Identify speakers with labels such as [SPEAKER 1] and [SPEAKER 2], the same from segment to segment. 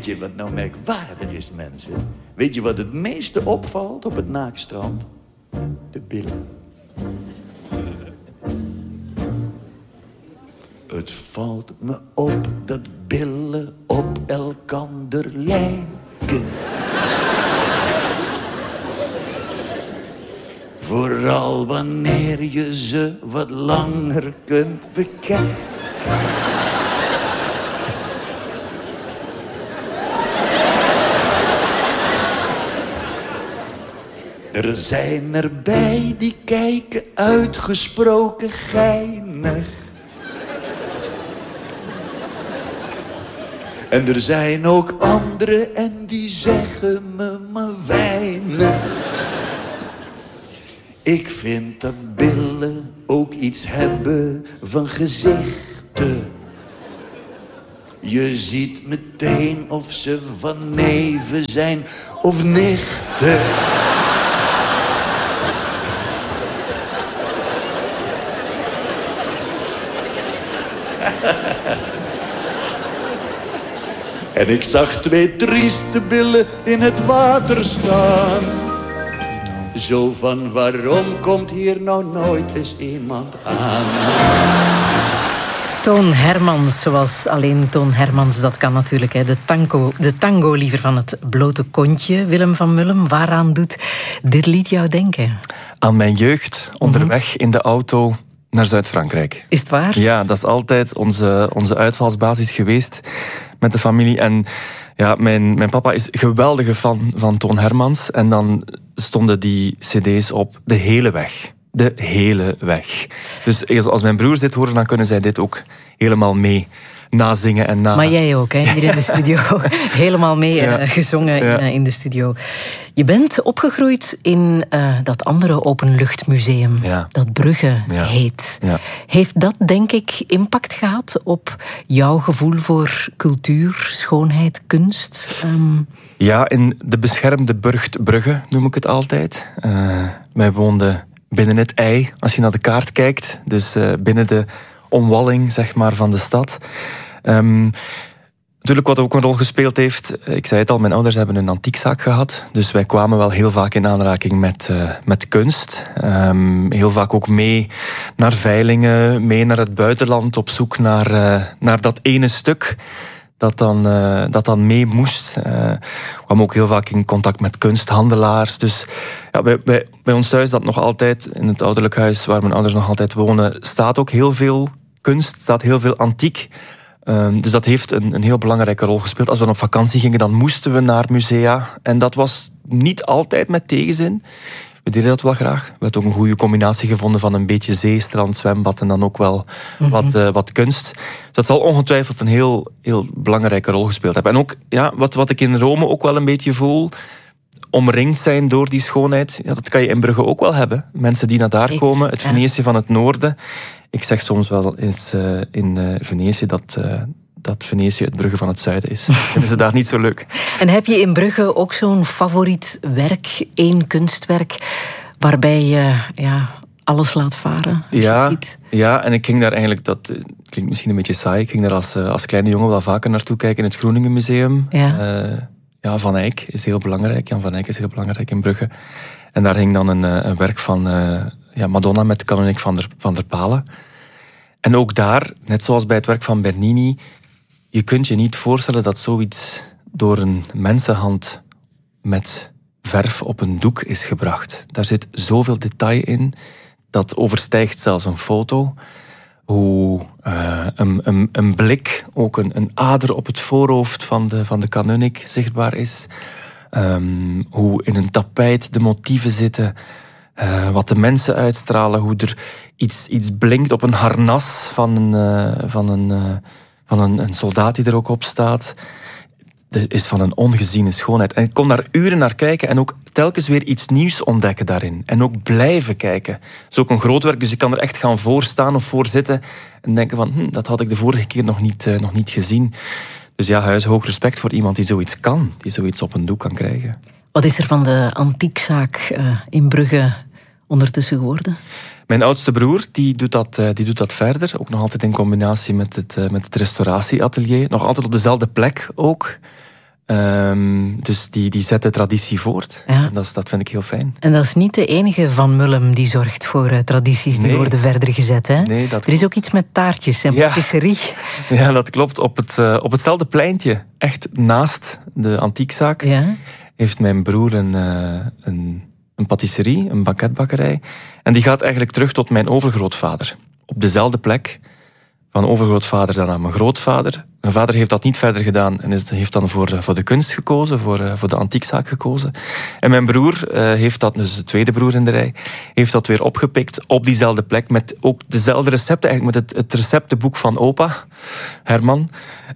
[SPEAKER 1] weet je wat nou merkwaardig is, mensen? Weet je wat het meeste opvalt op het Naakstrand? De billen. Het valt me op dat billen op elkander lijken. Vooral wanneer je ze wat langer kunt bekijken. Er zijn erbij die kijken uitgesproken geinig. En er zijn ook anderen en die zeggen me maar weinig. Ik vind dat billen ook iets hebben van gezichten. Je ziet meteen of ze van neven zijn of nichten. En ik zag 2 trieste billen in het water staan. Zo van, waarom komt hier nou nooit eens iemand aan?
[SPEAKER 2] Toon Hermans, zoals alleen Toon Hermans dat kan natuurlijk. Hè. De tango liever van het blote kontje. Willem van Mullem, waaraan doet dit lied jou denken?
[SPEAKER 3] Aan mijn jeugd, onderweg in de auto naar Zuid-Frankrijk.
[SPEAKER 2] Is het waar?
[SPEAKER 3] Ja, dat is altijd onze uitvalsbasis geweest met de familie. En ja, mijn papa is geweldige fan van Toon Hermans. En dan stonden die cd's op de hele weg. De hele weg. Dus als mijn broers dit horen, dan kunnen zij dit ook helemaal mee nazingen en
[SPEAKER 2] Maar jij ook, hè, hier in de studio. Helemaal mee gezongen in de studio. Je bent opgegroeid in dat andere openluchtmuseum, dat Brugge heet. Ja. Heeft dat, denk ik, impact gehad op jouw gevoel voor cultuur, schoonheid, kunst?
[SPEAKER 3] Ja, in de beschermde burcht Brugge noem ik het altijd. Wij woonden binnen het ei, als je naar de kaart kijkt. Dus binnen de omwalling, zeg maar, van de stad. Natuurlijk wat ook een rol gespeeld heeft, ik zei het al, mijn ouders hebben een antiekzaak gehad. Dus wij kwamen wel heel vaak in aanraking met kunst. Heel vaak ook mee naar veilingen, mee naar het buitenland op zoek naar dat ene stuk dat dan mee moest. We kwamen ook heel vaak in contact met kunsthandelaars. Dus ja, bij ons thuis, dat nog altijd, in het ouderlijk huis waar mijn ouders nog altijd wonen, staat ook heel veel kunst, staat heel veel antiek. Dus dat heeft een heel belangrijke rol gespeeld. Als we op vakantie gingen, dan moesten we naar musea. En dat was niet altijd met tegenzin. We deden dat wel graag. We hadden ook een goede combinatie gevonden van een beetje zee, strand, zwembad en dan ook wel wat kunst. Dus dat zal ongetwijfeld een heel, heel belangrijke rol gespeeld hebben. En ook wat ik in Rome ook wel een beetje voel, omringd zijn door die schoonheid, dat kan je in Brugge ook wel hebben. Mensen die naar daar komen, het Venetië van het noorden. Ik zeg soms wel eens in Venetië dat Venetië het Brugge van het zuiden is. Vinden ze daar niet zo leuk.
[SPEAKER 2] En heb je in Brugge ook zo'n favoriet werk, één kunstwerk, waarbij je alles laat varen?
[SPEAKER 3] Ja, en ik ging daar eigenlijk, dat klinkt misschien een beetje saai, ik ging daar als kleine jongen wel vaker naartoe kijken in het Groningen Museum. Ja. Van Eyck is heel belangrijk. Jan van Eyck is heel belangrijk in Brugge. En daar hing dan een werk van Madonna met Kanoniek van der Palen. En ook daar, net zoals bij het werk van Bernini, je kunt je niet voorstellen dat zoiets door een mensenhand met verf op een doek is gebracht. Daar zit zoveel detail in, dat overstijgt zelfs een foto. Hoe een blik, ook een ader op het voorhoofd van de kanunnik zichtbaar is. Hoe in een tapijt de motieven zitten. Wat de mensen uitstralen. Hoe er iets blinkt op een harnas van een soldaat die er ook op staat. Dat is van een ongeziene schoonheid. En ik kon daar uren naar kijken en ook telkens weer iets nieuws ontdekken daarin. En ook blijven kijken. Het is ook een groot werk, dus ik kan er echt gaan voor staan of voor zitten en denken van, dat had ik de vorige keer nog niet gezien. Dus ja, huishoog respect voor iemand die zoiets kan, die zoiets op een doek kan krijgen.
[SPEAKER 2] Wat is er van de antiekzaak in Brugge ondertussen geworden?
[SPEAKER 3] Mijn oudste broer die doet dat verder, ook nog altijd in combinatie met het restauratieatelier. Nog altijd op dezelfde plek ook. Dus die zet de traditie voort.
[SPEAKER 2] Ja.
[SPEAKER 3] En dat vind ik heel fijn.
[SPEAKER 2] En dat is niet de enige Van Mullum die zorgt voor tradities die worden verder gezet. Hè?
[SPEAKER 3] Nee,
[SPEAKER 2] er is ook iets met taartjes en patisserie.
[SPEAKER 3] Ja, dat klopt. Op hetzelfde pleintje, echt naast de antiekzaak, heeft mijn broer een patisserie, een banketbakkerij. En die gaat eigenlijk terug tot mijn overgrootvader. Op dezelfde plek. Van overgrootvader dan aan mijn grootvader. Mijn vader heeft dat niet verder gedaan en heeft dan voor de kunst gekozen, voor de antiekzaak gekozen. En mijn broer heeft dat, dus de tweede broer in de rij, heeft dat weer opgepikt op diezelfde plek met ook dezelfde recepten, eigenlijk met het receptenboek van opa, Herman.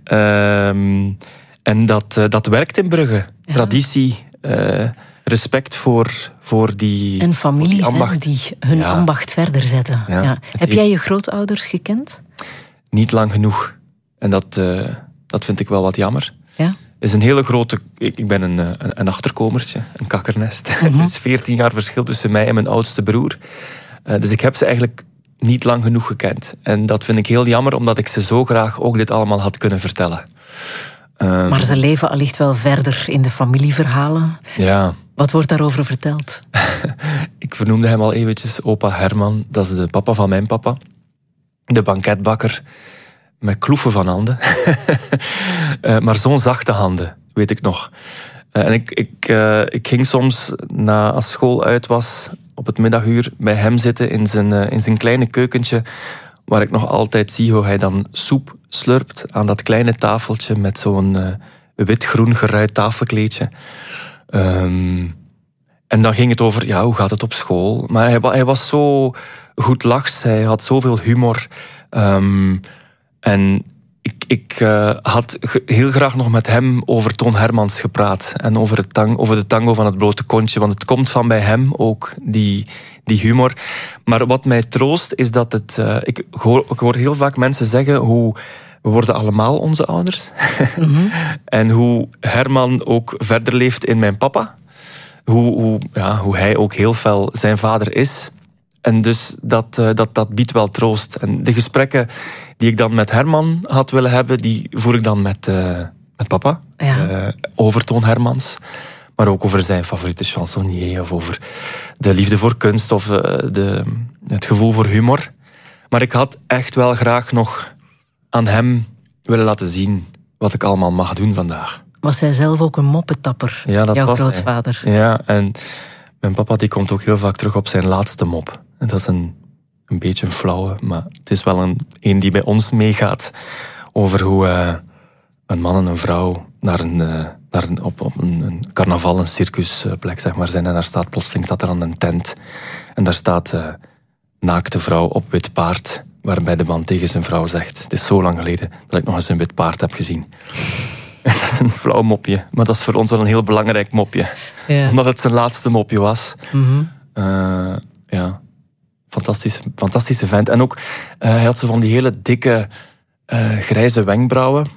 [SPEAKER 3] En dat werkt in Brugge. Ja. Traditie, respect voor die
[SPEAKER 2] en families
[SPEAKER 3] ambacht.
[SPEAKER 2] Die hun ambacht verder zetten. Ja. Heb jij je grootouders gekend?
[SPEAKER 3] Niet lang genoeg. En dat vind ik wel wat jammer.
[SPEAKER 2] Ja?
[SPEAKER 3] Is een hele grote... Ik ben een achterkomertje, een kakkernest. Er is 14 jaar verschil tussen mij en mijn oudste broer. Dus ik heb ze eigenlijk niet lang genoeg gekend. En dat vind ik heel jammer, omdat ik ze zo graag ook dit allemaal had kunnen vertellen.
[SPEAKER 2] Maar ze leven allicht wel verder in de familieverhalen.
[SPEAKER 3] Ja.
[SPEAKER 2] Wat wordt daarover verteld?
[SPEAKER 3] Ik vernoemde hem al eventjes opa Herman. Dat is de papa van mijn papa. De banketbakker. Met kloeven van handen. Maar zo'n zachte handen, weet ik nog. En ik ging soms, als school uit was, op het middaguur bij hem zitten in zijn kleine keukentje, waar ik nog altijd zie hoe hij dan soep slurpt aan dat kleine tafeltje met zo'n wit-groen geruit tafelkleedje. En dan ging het over, hoe gaat het op school? Maar hij was zo goedlachs, hij had zoveel humor. En ik had heel graag nog met hem over Toon Hermans gepraat. En over de tango van het blote kontje. Want het komt van bij hem ook, die humor. Maar wat mij troost is dat ik hoor heel vaak mensen zeggen hoe... We worden allemaal onze ouders. Mm-hmm. En hoe Herman ook verder leeft in mijn papa. Hoe hij ook heel fel zijn vader is. En dus dat biedt wel troost. En de gesprekken die ik dan met Herman had willen hebben, die voer ik dan met papa. Ja. Over Toon Hermans. Maar ook over zijn favoriete chansonnier. Of over de liefde voor kunst. Of het gevoel voor humor. Maar ik had echt wel graag nog aan hem willen laten zien wat ik allemaal mag doen vandaag.
[SPEAKER 2] Was hij zelf ook een moppetapper, jouw grootvader?
[SPEAKER 3] Hij. Ja, en mijn papa die komt ook heel vaak terug op zijn laatste mop. En dat is een beetje een flauwe, maar het is wel een die bij ons meegaat. Over hoe een man en een vrouw op een carnaval, een circusplek zeg maar, zijn. En plotseling staat er dan een tent. En daar staat naakte vrouw op wit paard. Waarbij de man tegen zijn vrouw zegt: het is zo lang geleden dat ik nog eens een wit paard heb gezien. En dat is een flauw mopje. Maar dat is voor ons wel een heel belangrijk mopje. Ja. Omdat het zijn laatste mopje was. Mm-hmm. Fantastische vent. En ook, hij had zo van die hele dikke grijze wenkbrauwen.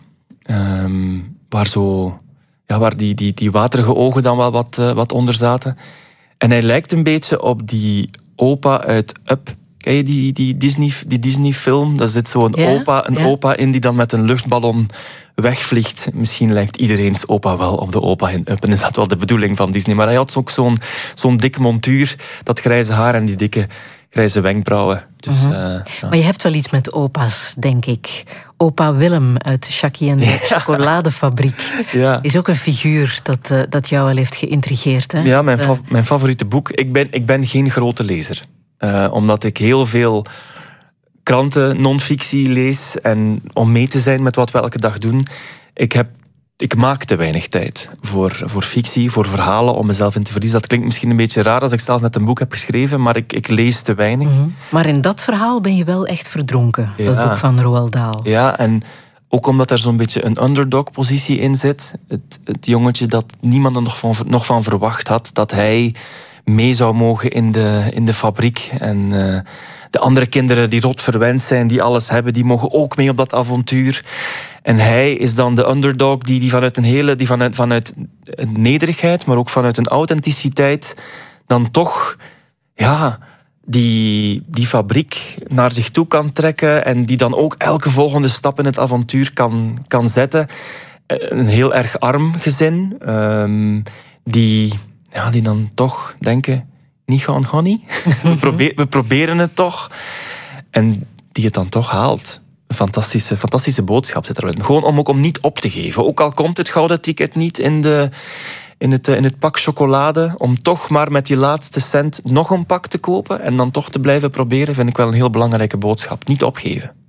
[SPEAKER 3] Waar die waterige ogen dan wel wat onder zaten. En hij lijkt een beetje op die opa uit Up. Ken je die Disney-film? Daar zit zo'n opa in die dan met een luchtballon wegvliegt. Misschien lijkt iedereen's opa wel op de opa in Up. En is dat wel de bedoeling van Disney. Maar hij had ook zo'n dik montuur, dat grijze haar en die dikke grijze wenkbrauwen. Dus,
[SPEAKER 2] Maar je hebt wel iets met opa's, denk ik. Opa Willem uit Jackie en de Chocoladefabriek is ook een figuur dat jou wel heeft geïntrigeerd. Hè?
[SPEAKER 3] Ja, mijn favoriete boek. Ik ben geen grote lezer. Omdat ik heel veel kranten, non-fictie lees. En om mee te zijn met wat we elke dag doen. Ik maak te weinig tijd voor fictie, voor verhalen, om mezelf in te verliezen. Dat klinkt misschien een beetje raar als ik zelf net een boek heb geschreven, maar ik lees te weinig. Mm-hmm.
[SPEAKER 2] Maar in dat verhaal ben je wel echt verdronken, dat boek van Roald Dahl.
[SPEAKER 3] Ja, en ook omdat er zo'n beetje een underdog-positie in zit. Het jongetje dat niemand er nog van verwacht had, dat hij mee zou mogen in de fabriek. En de andere kinderen die rot verwend zijn, die alles hebben, die mogen ook mee op dat avontuur. En hij is dan de underdog die vanuit een nederigheid, maar ook vanuit een authenticiteit, dan toch die fabriek naar zich toe kan trekken en die dan ook elke volgende stap in het avontuur kan zetten. een heel erg arm gezin, die dan toch denken, niet gaan niet. We proberen het toch. En die het dan toch haalt. Een fantastische boodschap zit erin. Gewoon om niet op te geven. Ook al komt het gouden ticket niet in het pak chocolade, om toch maar met die laatste cent nog een pak te kopen en dan toch te blijven proberen, vind ik wel een heel belangrijke boodschap. Niet opgeven.